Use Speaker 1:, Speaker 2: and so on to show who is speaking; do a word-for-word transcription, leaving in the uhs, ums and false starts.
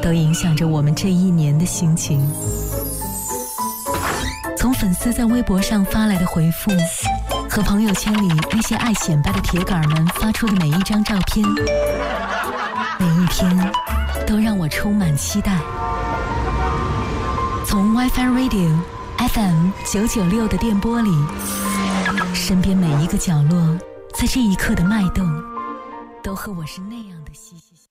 Speaker 1: 都影响着我们这一年的心情。从粉丝在微博上发来的回复，和朋友圈里那些爱显摆的铁杆们发出的每一张照片，每一天都让我充满期待。从 WiFi Radio F M 九九六的电波里，身边每一个角落，在这一刻的脉动，都和我是那样的息息相关。